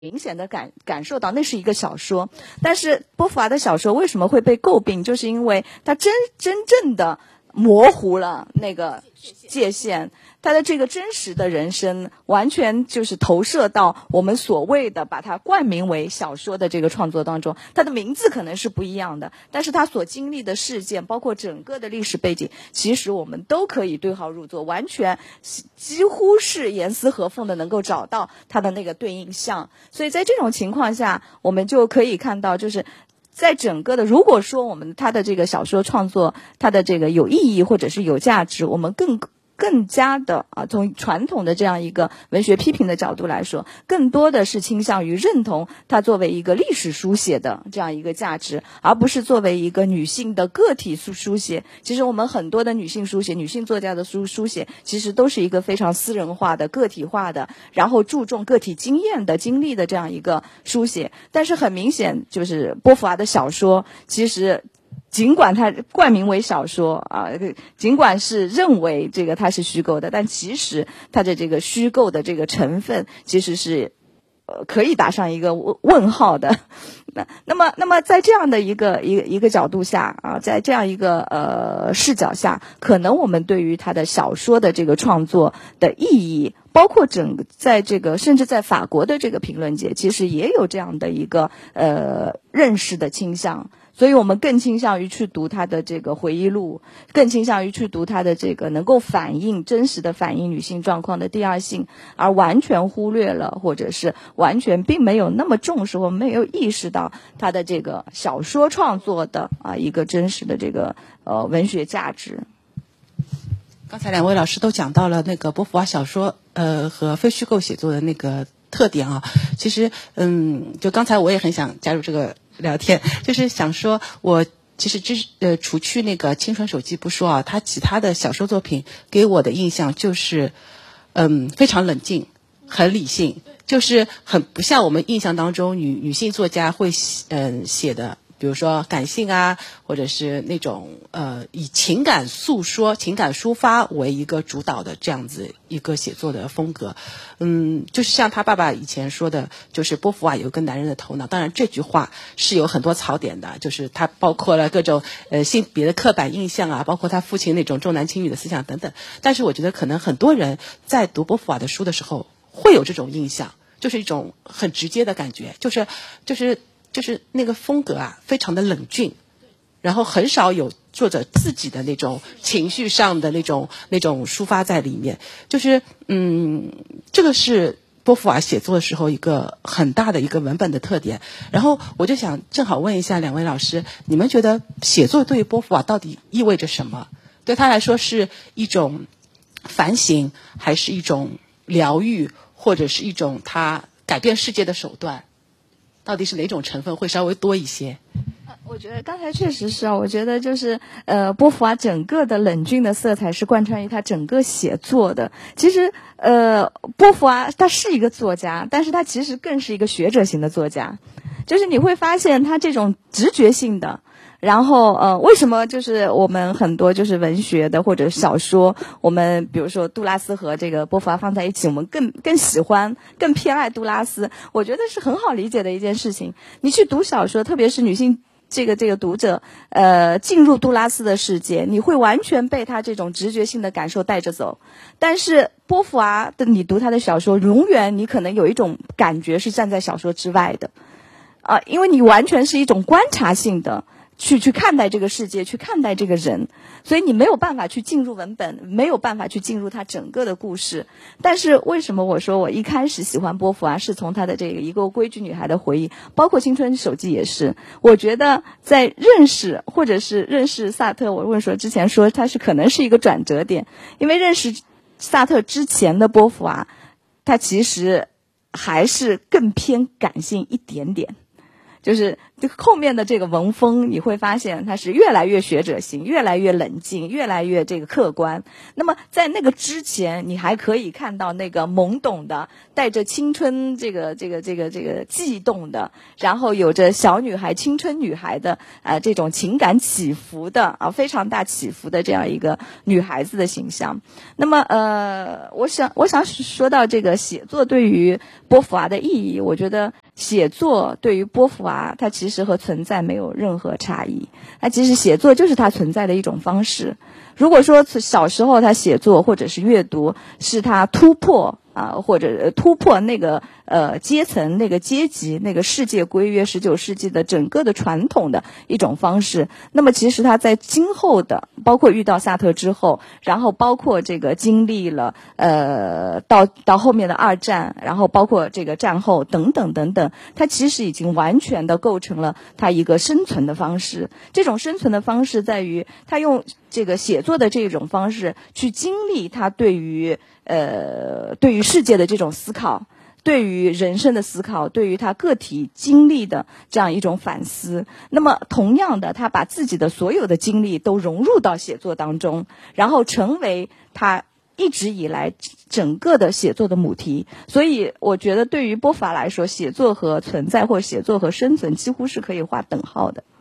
明显的感受到那是一个小说。但是波伏娃的小说为什么会被诟病，就是因为它真正的模糊了那个界限，他的这个真实的人生完全就是投射到我们所谓的把它冠名为小说的这个创作当中。他的名字可能是不一样的，但是他所经历的事件包括整个的历史背景，其实我们都可以对号入座，完全几乎是严丝合缝的能够找到他的那个对应项。所以在这种情况下，我们就可以看到，就是在整个的，如果说我们他的这个小说创作，他的这个有意义或者是有价值，我们更加的从传统的这样一个文学批评的角度来说，更多的是倾向于认同它作为一个历史书写的这样一个价值，而不是作为一个女性的个体书写。其实我们很多的女性书写，女性作家的书写，其实都是一个非常私人化的、个体化的，然后注重个体经验的、经历的这样一个书写。但是很明显，就是波伏娃的小说，其实尽管它冠名为小说尽管是认为这个它是虚构的，但其实它的这个虚构的这个成分其实是可以打上一个问号的。那么在这样的一个角度下在这样一个视角下，可能我们对于他的小说的这个创作的意义，包括在这个甚至在法国的这个评论界，其实也有这样的一个认识的倾向。所以我们更倾向于去读他的这个回忆录，更倾向于去读他的这个能够真实的反映女性状况的第二性，而完全忽略了，或者是完全并没有那么重视或没有意识到他的这个小说创作的一个真实的这个文学价值。 刚才两位老师都讲到了那个波伏娃小说和非虚构写作的那个特点啊。其实就刚才我也很想加入这个聊天，就是想说我其实除去那个青春手记不说他其他的小说作品给我的印象就是非常冷静，很理性，就是很不像我们印象当中女性作家会写的，比如说感性或者是那种以情感诉说、情感抒发为一个主导的这样子一个写作的风格。就是像他爸爸以前说的，就是波伏娃有个男人的头脑。当然这句话是有很多槽点的，就是他包括了各种性别的刻板印象包括他父亲那种重男轻女的思想等等。但是我觉得可能很多人在读波伏娃的书的时候会有这种印象，就是一种很直接的感觉，就是那个风格非常的冷峻，然后很少有作者自己的那种情绪上的那种抒发在里面。就是这个是波伏娃写作的时候一个很大的一个文本的特点。然后我就想正好问一下两位老师，你们觉得写作对于波伏娃到底意味着什么？对他来说是一种反省，还是一种疗愈，或者是一种他改变世界的手段？到底是哪种成分会稍微多一些？ 我觉得刚才确实是我觉得就是波伏娃整个的冷峻的色彩是贯穿于他整个写作的。其实波伏娃他是一个作家，但是他其实更是一个学者型的作家。就是你会发现他这种直觉性的，然后为什么就是我们很多就是文学的或者小说，我们比如说杜拉斯和这个波伏娃放在一起，我们更喜欢更偏爱杜拉斯，我觉得是很好理解的一件事情。你去读小说，特别是女性这个读者进入杜拉斯的世界，你会完全被他这种直觉性的感受带着走。但是波伏娃的你读他的小说，永远你可能有一种感觉是站在小说之外的因为你完全是一种观察性的去看待这个世界，去看待这个人，所以你没有办法去进入文本，没有办法去进入他整个的故事。但是为什么我说我一开始喜欢波伏娃，是从他的这个一个规矩女孩的回忆，包括青春手记也是。我觉得在认识或者是认识萨特，我问说之前说他是可能是一个转折点，因为认识萨特之前的波伏娃，他其实还是更偏感性一点点。 就是后面的这个文风，你会发现他是越来越学者型，越来越冷静，越来越这个客观。那么在那个之前，你还可以看到那个懵懂的，带着青春这个悸动的，然后有着小女孩、青春女孩的这种情感起伏的非常大起伏的这样一个女孩子的形象。那么我想说到这个写作对于波伏娃的意义，我觉得写作对于波伏娃，它其实和存在没有任何差异。它其实写作就是它存在的一种方式。如果说小时候他写作或者是阅读是他突破或者突破那个阶层、那个阶级、那个世界规约19世纪的整个的传统的一种方式，那么其实他在今后的包括遇到萨特之后，然后包括这个经历了到后面的二战，然后包括这个战后等等等等，他其实已经完全的构成了他一个生存的方式。这种生存的方式在于他用这个写作的这种方式去经历他对于世界的这种思考，对于人生的思考，对于他个体经历的这样一种反思。那么同样的，他把自己的所有的经历都融入到写作当中，然后成为他一直以来整个的写作的母题。所以我觉得对于波伏娃来说，写作和存在或者写作和生存几乎是可以划等号的。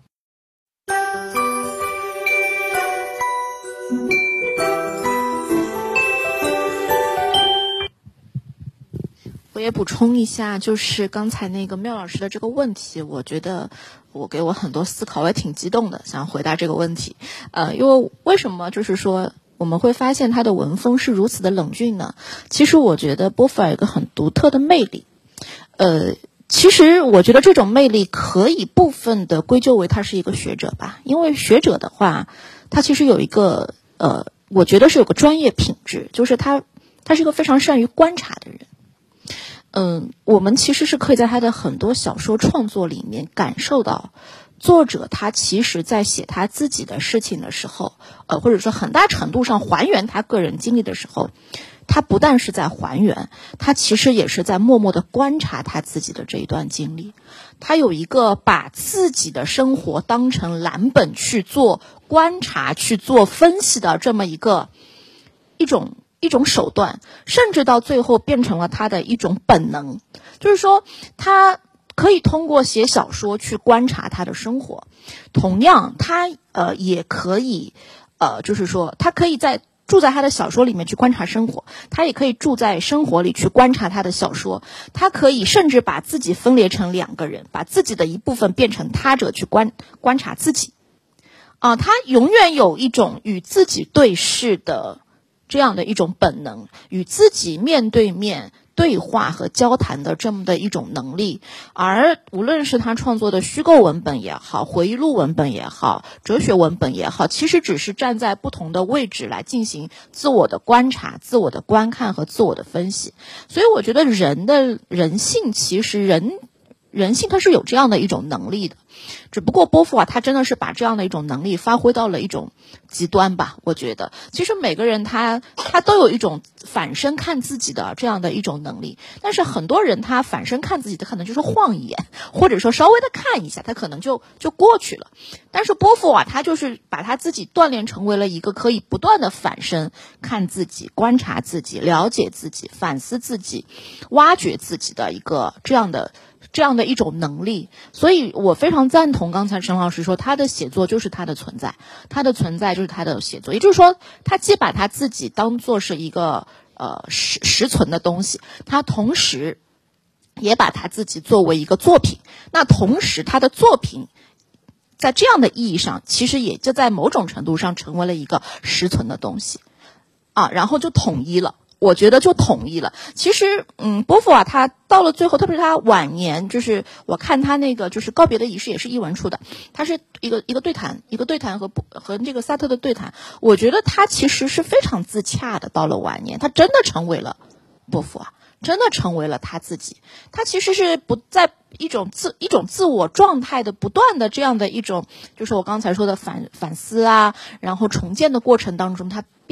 我也补充一下，就是刚才那个缪老师的这个问题，我觉得给我很多思考，我也挺激动的，想回答这个问题。因为为什么就是说我们会发现他的文风是如此的冷峻呢？其实我觉得波伏娃有一个很独特的魅力。其实我觉得这种魅力可以部分的归咎为他是一个学者吧，因为学者的话，他其实有一个我觉得是有个专业品质，就是他是一个非常善于观察的人。我们其实是可以在他的很多小说创作里面感受到，作者他其实在写他自己的事情的时候，或者说很大程度上还原他个人经历的时候，他不但是在还原，他其实也是在默默地观察他自己的这一段经历。他有一个把自己的生活当成蓝本去做观察、去做分析的这么一种手段，甚至到最后变成了他的一种本能。就是说他可以通过写小说去观察他的生活，同样他也可以就是说他可以住在他的小说里面去观察生活，他也可以住在生活里去观察他的小说，他可以甚至把自己分裂成两个人，把自己的一部分变成他者去观察自己他永远有一种与自己对视的这样的一种本能，与自己面对面对话和交谈的这么的一种能力。而无论是他创作的虚构文本也好，回忆录文本也好，哲学文本也好，其实只是站在不同的位置来进行自我的观察、自我的观看和自我的分析。所以我觉得人性其实人性它是有这样的一种能力的，只不过波伏娃他真的是把这样的一种能力发挥到了一种极端吧。我觉得其实每个人他都有一种反身看自己的这样的一种能力，但是很多人他反身看自己的可能就是晃一眼，或者说稍微的看一下，他可能就过去了。但是波伏娃他就是把他自己锻炼成为了一个可以不断的反身看自己、观察自己、了解自己、反思自己、挖掘自己的一个这样的一种能力。所以我非常赞同刚才陈老师说，他的写作就是他的存在，他的存在就是他的写作。也就是说，他既把他自己当作是一个实存的东西，他同时也把他自己作为一个作品。那同时他的作品在这样的意义上，其实也就在某种程度上成为了一个实存的东西然后就统一了。我觉得就统一了。其实波伏娃他到了最后，特别是他晚年，就是我看他那个就是告别的仪式也是译文出的，他是一个对谈和这个萨特的对谈。我觉得他其实是非常自洽的，到了晚年他真的成为了波伏娃，真的成为了他自己。他其实是不在一种自我状态的不断的这样的一种，就是我刚才说的反思然后重建的过程当中，他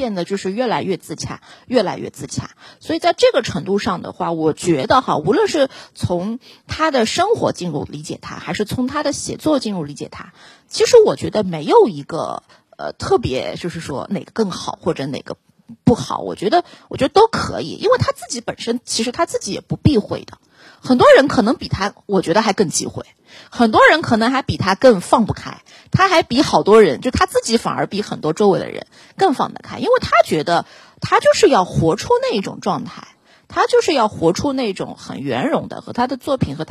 变得就是越来越自洽，越来越自洽。所以在这个程度上的话，我觉得无论是从他的生活进入理解他，还是从他的写作进入理解他，其实我觉得没有一个特别就是说哪个更好或者哪个不好，我觉得都可以，因为他自己本身其实他自己也不避讳的。很多人可能比他，我觉得还更忌讳，很多人可能还比他更放不开，他还比好多人，就他自己反而比很多周围的人更放得开，因为他觉得他就是要活出那种状态，他就是要活出那种很圆融的和他的作品和